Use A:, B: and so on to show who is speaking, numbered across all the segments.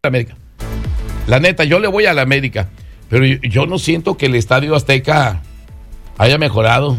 A: América. La neta, yo le voy a la América. Pero yo no siento que el Estadio Azteca haya mejorado.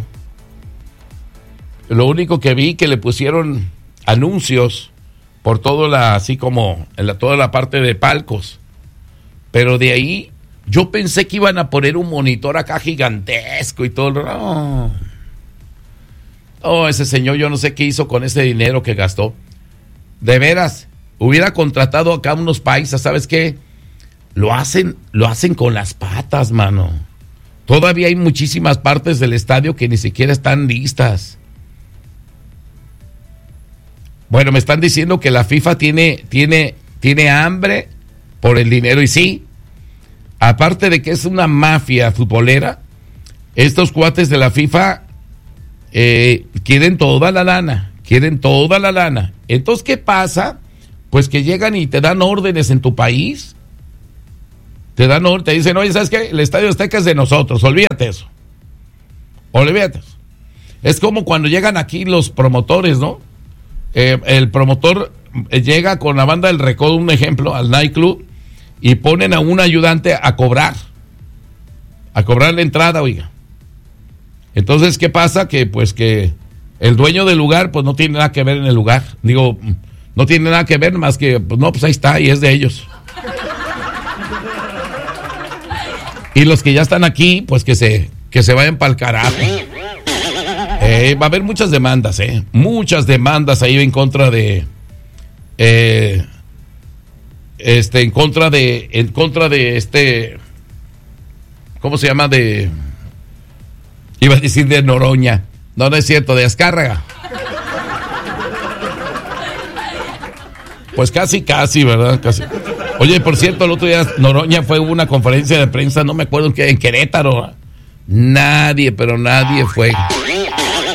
A: Lo único que vi que le pusieron anuncios por así como toda la parte de palcos. Pero de ahí, yo pensé que iban a poner un monitor acá gigantesco y todo. Oh, ese señor, yo no sé qué hizo con ese dinero que gastó. De veras, hubiera contratado acá unos paisas, ¿sabes qué? Lo hacen con las patas, mano. Todavía hay muchísimas partes del estadio que ni siquiera están listas. Bueno, me están diciendo que la FIFA tiene hambre por el dinero, y sí, aparte de que es una mafia futbolera, estos cuates de la FIFA quieren toda la lana. Entonces, ¿qué pasa? Pues que llegan y te dan órdenes en tu país. Te dicen, oye, ¿sabes qué? El Estadio Azteca es de nosotros, olvídate eso. Es como cuando llegan aquí los promotores, ¿no? El promotor llega con la banda del Recodo, un ejemplo, al nightclub, y ponen a un ayudante a cobrar la entrada, oiga. Entonces, ¿qué pasa? Que el dueño del lugar, pues no tiene nada que ver en el lugar. Digo, no tiene nada que ver más que, pues ahí está, y es de ellos. Y los que ya están aquí, pues que se vayan para el carajo. Va a haber muchas demandas, muchas demandas ahí en contra de en contra de ¿cómo se llama? Iba a decir de Noroña. No es cierto, de Azcárraga. Pues casi, ¿verdad? Casi. Oye, por cierto, el otro día Noroña fue a una conferencia de prensa, no me acuerdo en Querétaro. Nadie fue.